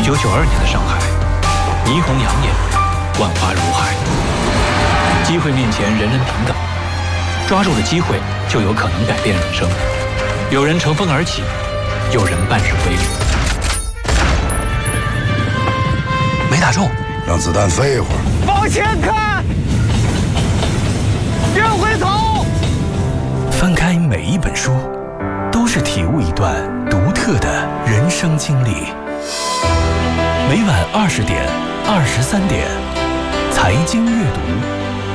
1992年的上海，霓虹养眼，万花如海，机会面前人人平等，抓住了机会就有可能改变人生。有人乘风而起，有人半日归零。没打中， 让子弹飞一会儿。 往前看，别回头。 翻开每一本书，都是体悟一段独特的人生经历。每晚20点、23点，财经阅读。